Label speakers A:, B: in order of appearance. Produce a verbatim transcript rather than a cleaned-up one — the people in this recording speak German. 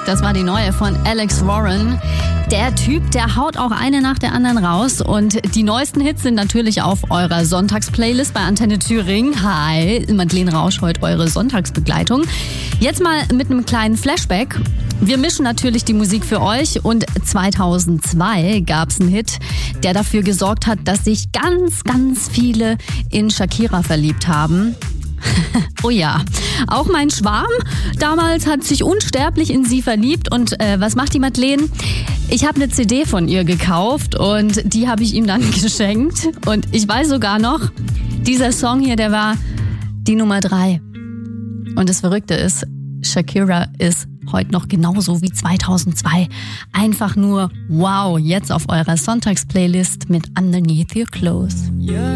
A: Das war die neue von Alex Warren. Der Typ, der haut auch eine nach der anderen raus. Und die neuesten Hits sind natürlich auf eurer Sonntagsplaylist bei Antenne Thüringen. Hi, Madeleine Rausch, heute eure Sonntagsbegleitung. Jetzt mal mit einem kleinen Flashback. Wir mischen natürlich die Musik für euch und zweitausendzwei gab es einen Hit, der dafür gesorgt hat, dass sich ganz, ganz viele in Shakira verliebt haben. Oh ja, auch mein Schwarm damals hat sich unsterblich in sie verliebt. Und äh, was macht die Madeleine? Ich habe eine C D von ihr gekauft und die habe ich ihm dann geschenkt. Und ich weiß sogar noch, dieser Song hier, der war die Nummer drei. Und das Verrückte ist, Shakira ist heute noch genauso wie zweitausendzwei. Einfach nur wow, jetzt auf eurer Sonntagsplaylist mit Underneath Your Clothes.